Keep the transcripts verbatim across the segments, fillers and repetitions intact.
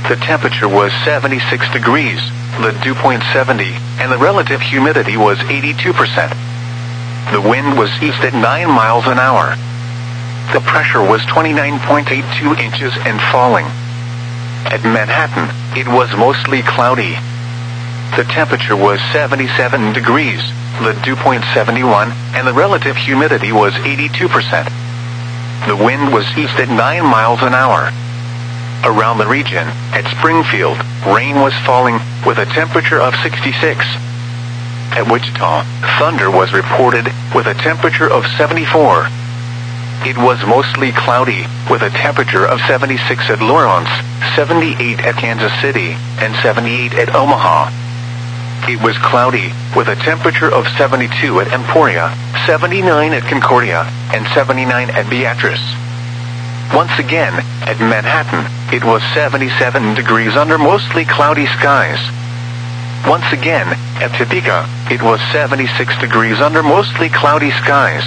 The temperature was seventy-six degrees, the dew point seventy, and the relative humidity was eighty-two percent. The wind was east at nine miles an hour. The pressure was twenty-nine point eight two inches and falling. At Manhattan, it was mostly cloudy. The temperature was seventy-seven degrees, the dew point seventy-one, and the relative humidity was eighty-two percent. The wind was east at nine miles an hour. Around the region, at Springfield, rain was falling, with a temperature of sixty-six. At Wichita, thunder was reported, with a temperature of seventy-four. It was mostly cloudy, with a temperature of seventy-six at Lawrence, seventy-eight at Kansas City, and seventy-eight at Omaha. It was cloudy, with a temperature of seventy-two at Emporia, seventy-nine at Concordia, and seventy-nine at Beatrice. Once again, at Manhattan, it was seventy-seven degrees under mostly cloudy skies. Once again, at Topeka, it was seventy-six degrees under mostly cloudy skies.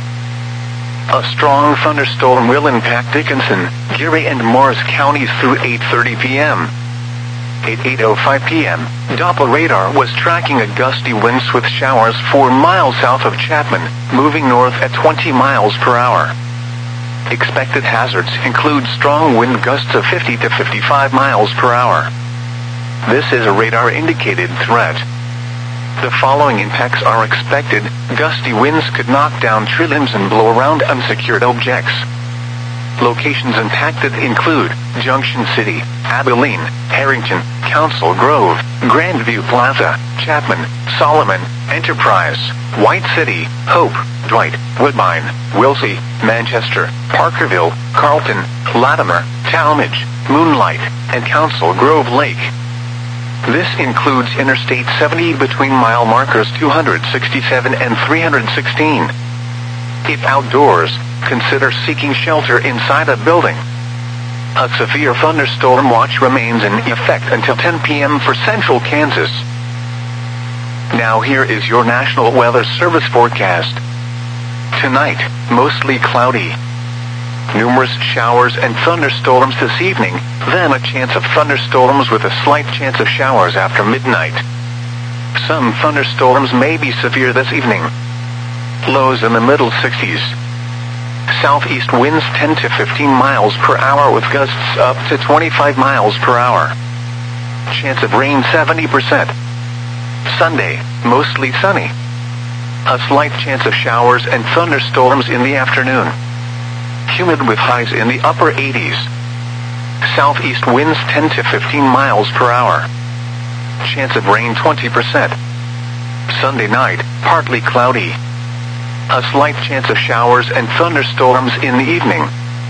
A strong thunderstorm will impact Dickinson, Geary, and Morris counties through eight thirty p.m. At eight oh five p.m., Doppler radar was tracking a gusty wind with showers four miles south of Chapman, moving north at twenty miles per hour. Expected hazards include strong wind gusts of fifty to fifty-five miles per hour. This is a radar-indicated threat. The following impacts are expected. Gusty winds could knock down tree limbs and blow around unsecured objects. Locations impacted include Junction City, Abilene, Harrington, Council Grove, Grandview Plaza, Chapman, Solomon, Enterprise, White City, Hope, Dwight, Woodbine, Wilsey, Manchester, Parkerville, Carlton, Latimer, Talmadge, Moonlight, and Council Grove Lake. This includes Interstate seventy between mile markers two hundred sixty-seven and three hundred sixteen. If outdoors, consider seeking shelter inside a building. A severe thunderstorm watch remains in effect until ten p.m. for central Kansas. Now here is your National Weather Service forecast. Tonight, mostly cloudy. Numerous showers and thunderstorms this evening, then a chance of thunderstorms with a slight chance of showers after midnight. Some thunderstorms may be severe this evening. Lows in the middle sixties. Southeast winds ten to fifteen miles per hour with gusts up to twenty-five miles per hour. Chance of rain seventy percent. Sunday, mostly sunny. A slight chance of showers and thunderstorms in the afternoon. Humid with highs in the upper eighties. Southeast winds ten to fifteen miles per hour. Chance of rain twenty percent. Sunday night, partly cloudy. A slight chance of showers and thunderstorms in the evening.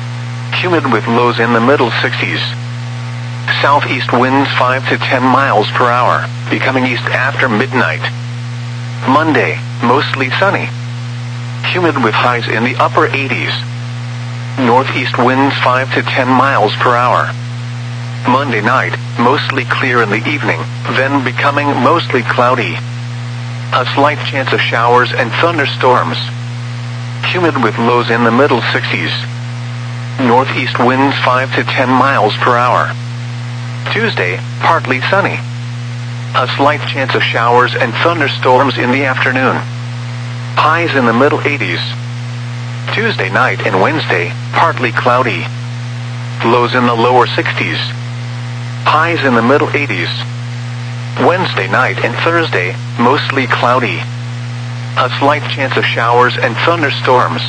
Humid with lows in the middle sixties. Southeast winds five to ten miles per hour, becoming east after midnight. Monday, mostly sunny. Humid with highs in the upper eighties. Northeast winds five to ten miles per hour. Monday night, mostly clear in the evening, then becoming mostly cloudy. A slight chance of showers and thunderstorms. Humid with lows in the middle sixties. Northeast winds five to ten miles per hour. Tuesday, partly sunny. A slight chance of showers and thunderstorms in the afternoon. Highs in the middle eighties. Tuesday night and Wednesday, partly cloudy. Lows in the lower sixties. Highs in the middle eighties. Wednesday night and Thursday, mostly cloudy. A slight chance of showers and thunderstorms.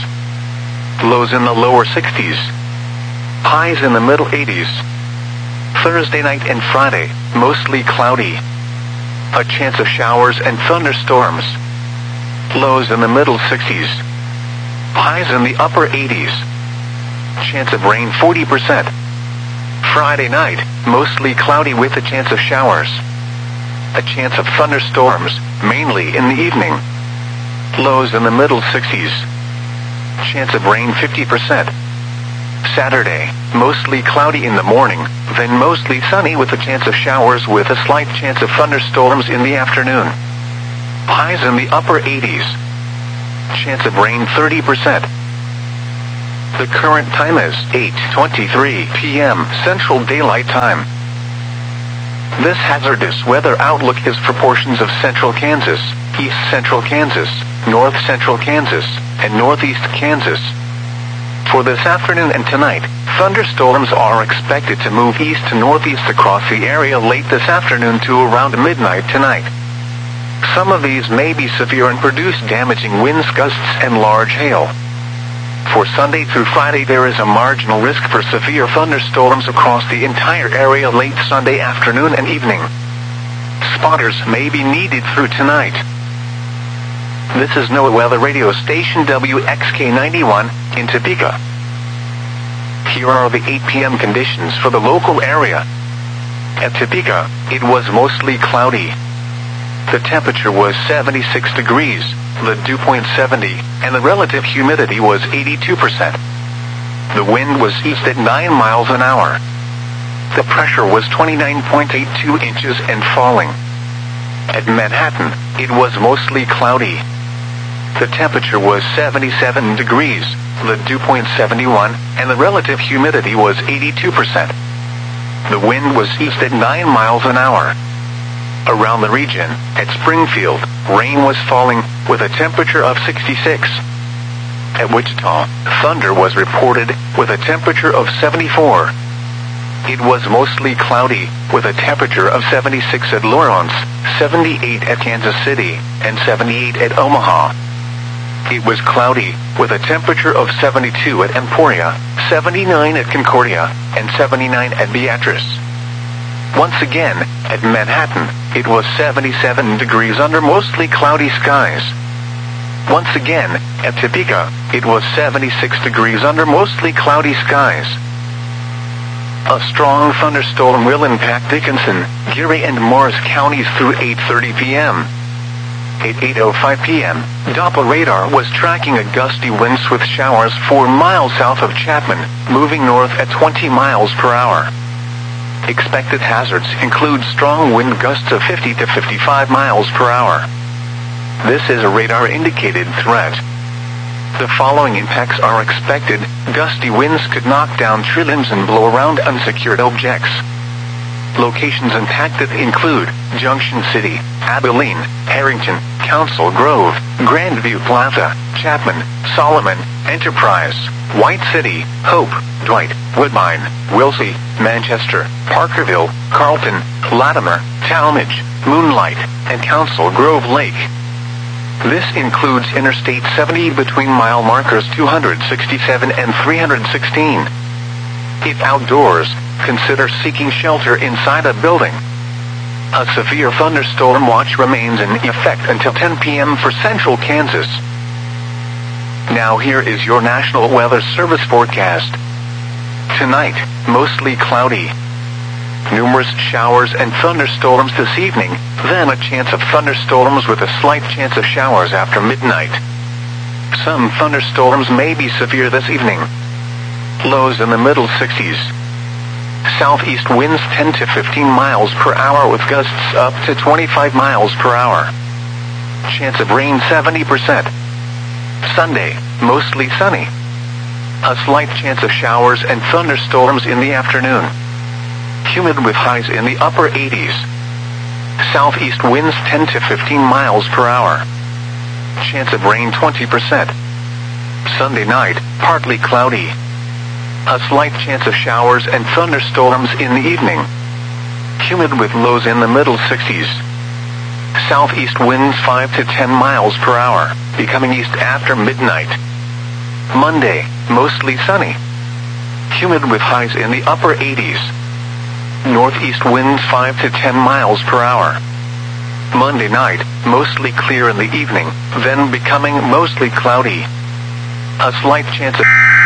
Lows in the lower sixties. Highs in the middle eighties. Thursday night and Friday, mostly cloudy. A chance of showers and thunderstorms. Lows in the middle sixties. Highs in the upper eighties. Chance of rain forty percent. Friday night, mostly cloudy with a chance of showers. A chance of thunderstorms, mainly in the evening. Lows in the middle sixties. Chance of rain fifty percent. Saturday, mostly cloudy in the morning, then mostly sunny with a chance of showers with a slight chance of thunderstorms in the afternoon. Highs in the upper eighties. Chance of rain thirty percent. The current time is eight twenty-three p.m. Central Daylight Time. This hazardous weather outlook is for portions of central Kansas, east central Kansas, north central Kansas, and northeast Kansas. For this afternoon and tonight, thunderstorms are expected to move east to northeast across the area late this afternoon to around midnight tonight. Some of these may be severe and produce damaging winds, gusts, and large hail. For Sunday through Friday, there is a marginal risk for severe thunderstorms across the entire area late Sunday afternoon and evening. Spotters may be needed through tonight. This is NOAA Weather Radio Station W X K ninety-one in Topeka. Here are the eight p m conditions for the local area. At Topeka, it was mostly cloudy. The temperature was seventy-six degrees, the dew point seventy, and the relative humidity was eighty-two percent. The wind was east at nine miles an hour. The pressure was twenty-nine point eight two inches and falling. At Manhattan, it was mostly cloudy. The temperature was seventy-seven degrees, the dew point seventy-one, and the relative humidity was eighty-two percent. The wind was east at nine miles an hour. Around the region, at Springfield, rain was falling, with a temperature of sixty-six. At Wichita, thunder was reported, with a temperature of seventy-four. It was mostly cloudy, with a temperature of seventy-six at Lawrence, seventy-eight at Kansas City, and seventy-eight at Omaha. It was cloudy, with a temperature of seventy-two at Emporia, seventy-nine at Concordia, and seventy-nine at Beatrice. Once again, at Manhattan, it was seventy-seven degrees under mostly cloudy skies. Once again, at Topeka, it was seventy-six degrees under mostly cloudy skies. A strong thunderstorm will impact Dickinson, Geary, and Morris counties through eight thirty p m At eight oh five p m, Doppler radar was tracking a gusty winds with showers four miles south of Chapman, moving north at twenty miles per hour. Expected hazards include strong wind gusts of fifty to fifty-five miles per hour. This is a radar-indicated threat. The following impacts are expected. Gusty winds could knock down tree limbs and blow around unsecured objects. Locations impacted include Junction City, Abilene, Harrington, Council Grove, Grandview Plaza, Chapman, Solomon, Enterprise, White City, Hope, Dwight, Woodbine, Wilsey, Manchester, Parkerville, Carlton, Latimer, Talmadge, Moonlight, and Council Grove Lake. This includes Interstate seventy between mile markers two sixty-seven and three sixteen. If outdoors, consider seeking shelter inside a building. A severe thunderstorm watch remains in effect until ten p m for central Kansas. Now here is your National Weather Service forecast. Tonight, mostly cloudy. Numerous showers and thunderstorms this evening, then a chance of thunderstorms with a slight chance of showers after midnight. Some thunderstorms may be severe this evening. Lows in the middle sixties. Southeast winds ten to fifteen miles per hour with gusts up to twenty-five miles per hour. Chance of rain seventy percent. Sunday, mostly sunny. A slight chance of showers and thunderstorms in the afternoon. Humid with highs in the upper eighties. Southeast winds ten to fifteen miles per hour. Chance of rain twenty percent. Sunday night, partly cloudy. A slight chance of showers and thunderstorms in the evening. Humid with lows in the middle sixties. Southeast winds five to ten miles per hour, becoming east after midnight. Monday, mostly sunny. Humid with highs in the upper eighties. Northeast winds five to ten miles per hour. Monday night, mostly clear in the evening, then becoming mostly cloudy. A slight chance of